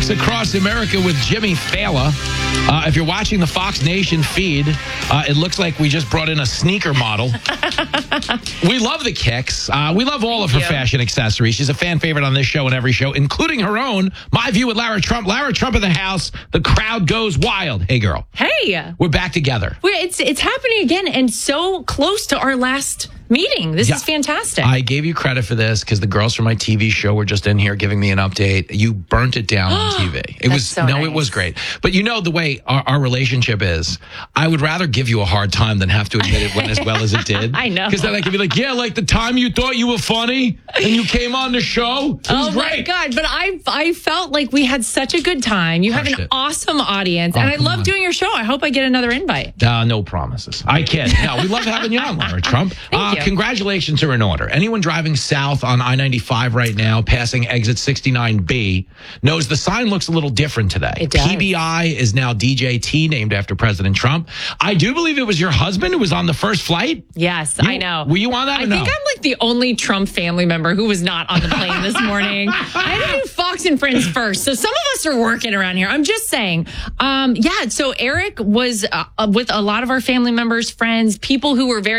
Across America with Jimmy Fallon. If you're watching the Fox Nation feed, it looks like we just brought in a sneaker model. We love the kicks. We love all of her fashion accessories. She's a fan favorite on this show and every show, including her own, My View with Lara Trump. Lara Trump in the house. The crowd goes wild. Hey, girl. Hey. We're back together. It's happening again and so close to our last meeting. This is fantastic. I gave you credit for this because the girls from my TV show were just in here giving me an update. You burnt it down on TV. It was nice. It was great. But you know the way our relationship is, I would rather give you a hard time than have to admit it went as well as it did. I know. Because then I could be like, yeah, like the time you thought you were funny and you came on the show. It was great. My God. But I felt like we had such a good time. You have an awesome audience. And I love doing your show. I hope I get another invite. No promises. I kid. No, we love having you on, Lara Trump. Thank you. Congratulations are in order. Anyone driving south on I-95 right now, passing exit 69B, knows the sign looks a little different today. It does. PBI is now DJT, named after President Trump. I do believe it was your husband who was on the first flight. Yes, I know. Were you on that? I think I'm like the only Trump family member who was not on the plane this morning. I had to do Fox and Friends first. So some of us are working around here. I'm just saying. So Eric was with a lot of our family members, friends, people who were very